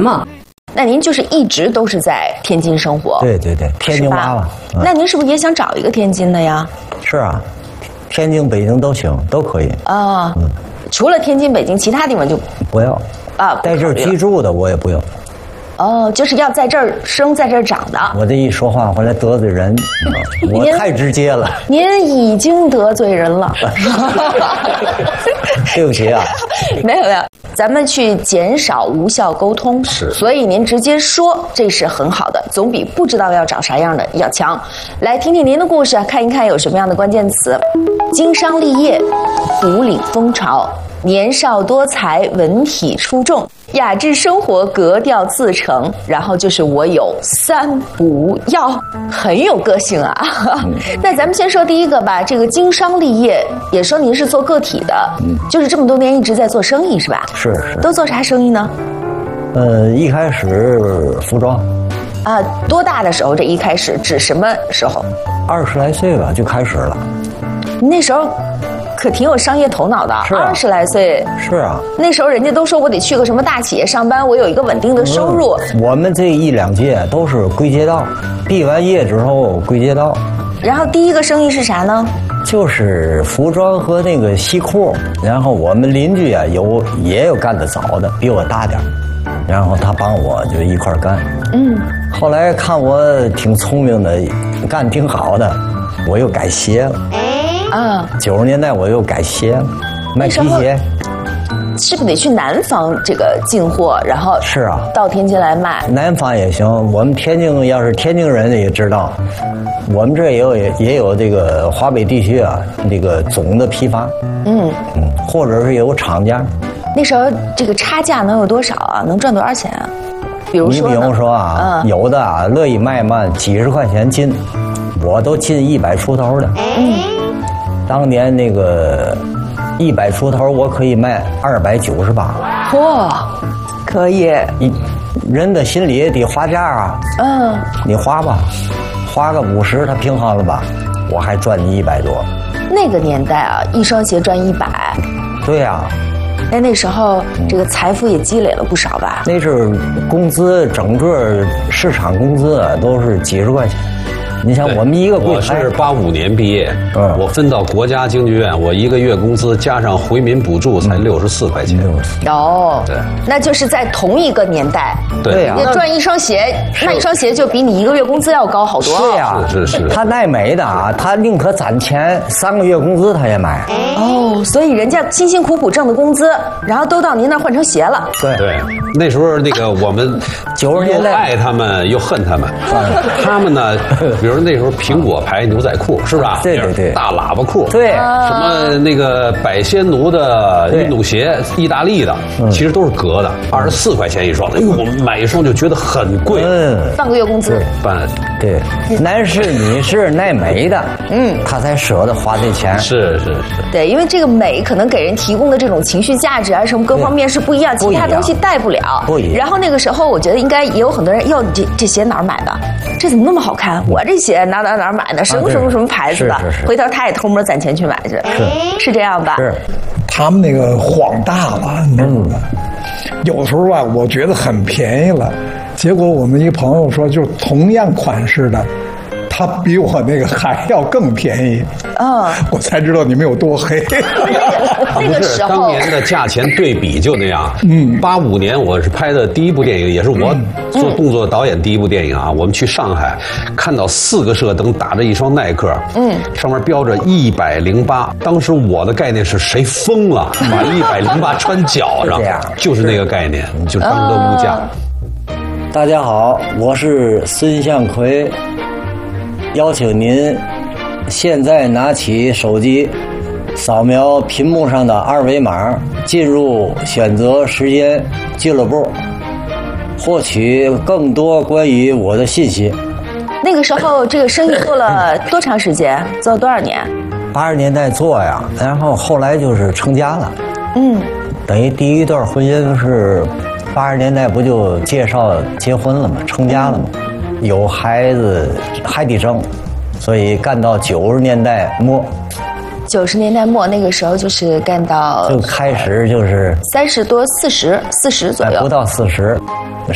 嘛。 那您就是一直都是在天津生活？ 对对对，天津娃娃。 那您是不是也想找一个天津的呀？ 是啊，天津、北京都行，都可以。 啊，除了天津、北京，其他地方就不要啊。 在这儿居住的我也不要。 哦，就是要在这儿生，在这儿长的。 我这一说话回来得罪人，我太直接了。 您已经得罪人了。 对不起啊。 没有，咱们去减少无效沟通。 是， 所以您直接说，这是很好的，总比不知道要找啥样的要强。来听听您的故事，看一看有什么样的关键词：经商立业，独领风潮。年少多才，文体出众，雅致生活，格调自成。然后就是我有三不要，很有个性啊。那咱们先说第一个吧，这个经商立业，也说您是做个体的，就是这么多年一直在做生意是吧？ 是。 都做啥生意呢？ 一开始服装。 啊，多大的时候？这一开始指什么时候 ？20来岁吧，就开始了。 你那时候可挺有商业头脑的，20来岁。 是啊， 那时候人家都说我得去个什么大企业上班，我有一个稳定的收入。 我们这一两届都是归街道，毕完业之后归街道。 然后第一个生意是啥呢？ 就是服装和那个西裤。然后我们邻居啊也有干得早的，比我大点，然后他帮我就一块干。后来看我挺聪明的，干挺好的，我又改鞋了。90年代我又改鞋了，卖皮鞋。 是不是得去南方这个进货，然后是啊， 到天津来卖？ 南方也行，我们天津要是天津人也知道，我们这也有这个华北地区啊，这个总的批发，或者是有厂家。 那时候这个差价能有多少啊？能赚多少钱啊？比如说啊，有的啊乐意卖几十块钱斤，我都进100出头的。当年那个100出头，我可以卖298。 哇，可以。 人的心里也得花价啊。你花吧，花个50，他平衡了吧？我还赚你100多。 那个年代啊，一双鞋赚100。 对呀。 那时候这个财富也积累了不少吧？ 那是工资，整个市场工资啊都是几十块钱。你想我们一个柜台， 我是85年毕业，我分到国家京剧院，我一个月工资加上回民补助才64块钱。 哦，对，那就是在同一个年代， 对呀， 赚一双鞋，那一双鞋就比你一个月工资要高好多。 是呀， 是。 他耐美的啊，他宁可攒钱，3个月工资他也买。 哦，所以人家辛辛苦苦挣的工资，然后都到您那儿换成鞋了。 对，那时候那个我们 90年代又爱他们又恨他们，他们呢，比如那时候苹果牌牛仔裤是不是啊？ 对， 大喇叭裤， 对， 什么那个百仙奴的运动鞋，意大利的，其实都是革的，24块钱一双。哎呦，我们买一双就觉得很贵， 半个月工资。 对，男士女士耐美的，他才舍得花这钱。 是。 对，因为这个美可能给人提供的这种情绪价值啊，什么各方面是不一样，其他东西带不了。 不一样。 然后那个时候，我觉得应该也有很多人，哟，这鞋哪儿买的？这怎么那么好看？我这鞋哪儿买的？什么牌子的？回头他也偷摸攒钱去买去。是这样吧？ 是。 他们那个晃大了，你知道吗？有的时候吧，我觉得很便宜了，结果我们一个朋友说，就同样款式的，他比我那个还要更便宜。我才知道你们有多黑。 那个时候， 当年的价钱对比就那样。85年我是拍的第一部电影，也是我做动作导演第一部电影啊。我们去上海，看到4个射灯打着一双耐克，上面标着108。当时我的概念是谁疯了，把108穿脚上，就是那个概念，就当时的物价。 大家好，我是孙向奎，邀请您现在拿起手机，扫描屏幕上的2维码，进入选择时间俱乐部，获取更多关于我的信息。 那个时候这个生意做了多长时间？做了多少年 ？80年代做呀，然后后来就是成家了。等于第一段婚姻是80年代不就介绍结婚了吗？成家了吗？有孩子还得挣，所以干到90年代末。 90年代末那个时候就是干到就开始就是 30多40左右， 不到40，